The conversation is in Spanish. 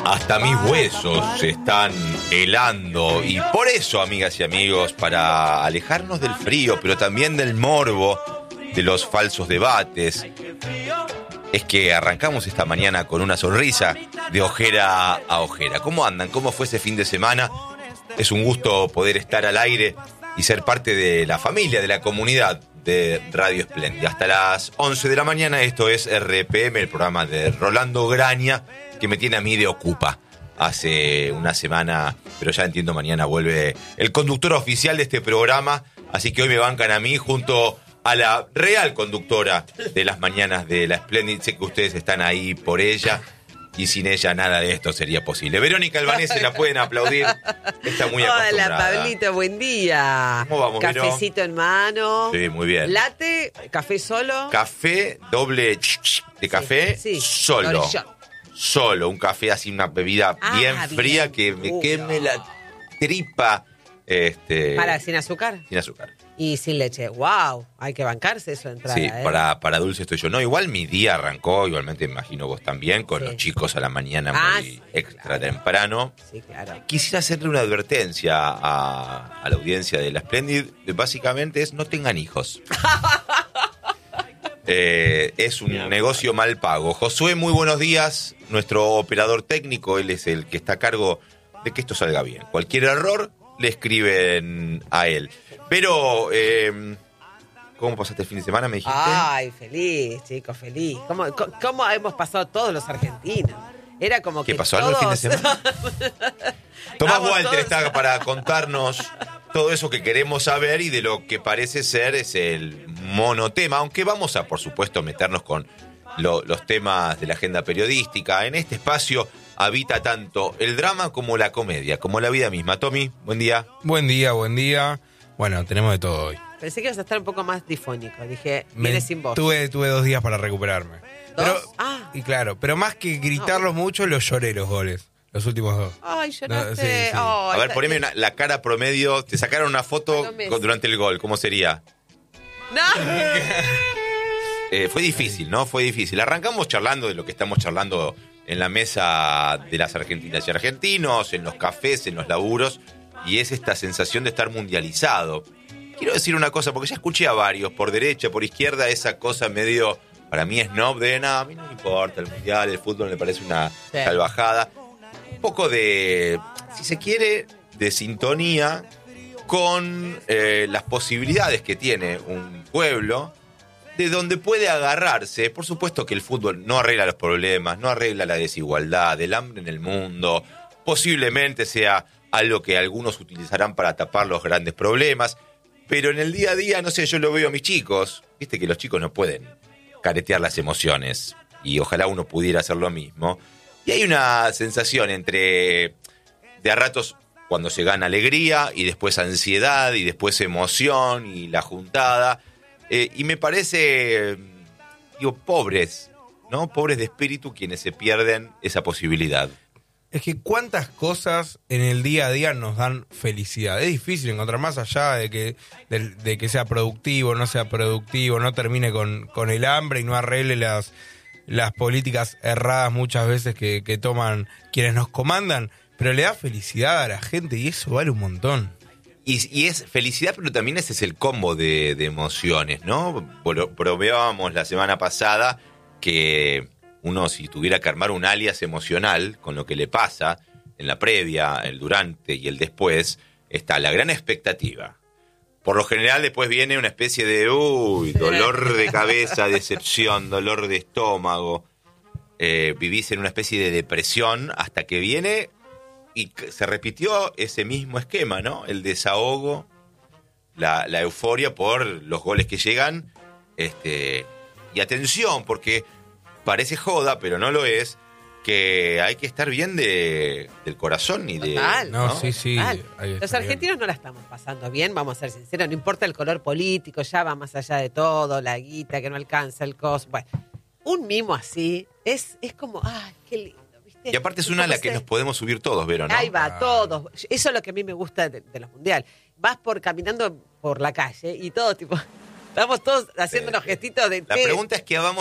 Hasta mis huesos se están helando y por eso, amigas y amigos, para alejarnos del frío, pero también del morbo, de los falsos debates, es que arrancamos esta mañana con una sonrisa de ojera a ojera. ¿Cómo andan? ¿Cómo fue ese fin de semana? Es un gusto poder estar al aire y ser parte de la familia, de la comunidad de Radio Espléndida. Hasta las 11 de la mañana, esto es RPM, el programa de Rolando Graña, que me tiene a mí de ocupa hace una semana, pero ya entiendo, mañana vuelve el conductor oficial de este programa, así que hoy me bancan a mí junto a la real conductora de las mañanas de la Espléndida. Sé que ustedes están ahí por ella y sin ella nada de esto sería posible. Verónica Albanese, la pueden aplaudir, está muy acostumbrada. Hola, Pablito, buen día. ¿Cómo vamos, Cafecito en mano. Sí, muy bien. Latte, café solo. Café, doble de café, sí, solo. Solo, un café así, una bebida bien fría que me queme la tripa. Para, sin azúcar. Sin azúcar. Y sin leche. ¡Wow! Hay que bancarse eso de entrada. Sí, para dulce estoy yo. No, igual mi día arrancó, igualmente imagino vos también, con los chicos a la mañana muy extra temprano. Sí, claro. Quisiera hacerle una advertencia a la audiencia de la Splendid. Básicamente es: no tengan hijos. Es un negocio mal pago. Josué, muy buenos días. Nuestro operador técnico, él es el que está a cargo de que esto salga bien. Cualquier error le escriben a él. Pero, ¿cómo pasaste el fin de semana, me dijiste? Ay, feliz, chicos, feliz. ¿Cómo hemos pasado todos los argentinos? Era como que ¿qué pasó todos... algo el fin de semana? Tomás Walter está para contarnos todo eso que queremos saber y de lo que parece ser es el monotema, aunque vamos a, por supuesto, meternos con los temas de la agenda periodística. En este espacio habita tanto el drama como la comedia, como la vida misma. Tommy, buen día. Buen día, buen día. Bueno, tenemos de todo hoy. Pensé que ibas a estar un poco más difónico. Dije, viene sin voz. Tuve 2 días para recuperarme. ¿2? Y claro, pero más que gritarlos mucho, los lloré los goles. Los últimos 2. Ay, lloraste. No, sí. Oh, a ver, poneme la cara promedio. Te sacaron una foto durante el gol. ¿Cómo sería? ¡No! Fue difícil, ¿no? Fue difícil. Arrancamos charlando de lo que estamos charlando en la mesa de las argentinas y argentinos, en los cafés, en los laburos, y es esta sensación de estar mundializado. Quiero decir una cosa, porque ya escuché a varios, por derecha, por izquierda, esa cosa medio, para mí snob, de nada, a mí no me importa el mundial, el fútbol me parece una salvajada. Un poco de, si se quiere, de sintonía con las posibilidades que tiene un pueblo, de donde puede agarrarse. Por supuesto que el fútbol no arregla los problemas, no arregla la desigualdad, el hambre en el mundo. Posiblemente sea algo que algunos utilizarán para tapar los grandes problemas. Pero en el día a día, no sé, yo lo veo a mis chicos. Viste que los chicos no pueden caretear las emociones. Y ojalá uno pudiera hacer lo mismo. Y hay una sensación entre, de a ratos, cuando se gana alegría, y después ansiedad, y después emoción, y la juntada. Y me parece, pobres, ¿no? Pobres de espíritu quienes se pierden esa posibilidad. Es que cuántas cosas en el día a día nos dan felicidad. Es difícil encontrar, más allá de que sea productivo, no sea productivo, no termine con el hambre y no arregle las políticas erradas muchas veces que toman quienes nos comandan, pero le da felicidad a la gente y eso vale un montón. Y es felicidad, pero también ese es el combo de emociones, ¿no? Probábamos la semana pasada que uno, si tuviera que armar un alias emocional con lo que le pasa en la previa, el durante y el después, está la gran expectativa. Por lo general después viene una especie de dolor de cabeza, decepción, dolor de estómago. Vivís en una especie de depresión hasta que viene... Y se repitió ese mismo esquema, ¿no? El desahogo, la euforia por los goles que llegan. Y atención, porque parece joda, pero no lo es, que hay que estar bien del corazón y de... Total. No, sí. Los argentinos no la estamos pasando bien, vamos a ser sinceros. No importa el color político, ya va más allá de todo, la guita que no alcanza, el costo. Bueno, un mimo así es como, ¡ay, qué lindo! Y aparte es una a la que nos podemos subir todos, Vero, ¿no? Ahí va, todos. Eso es lo que a mí me gusta de los mundiales. Vas caminando por la calle y todo, tipo, estamos todos haciendo unos gestitos de... La pregunta es que vamos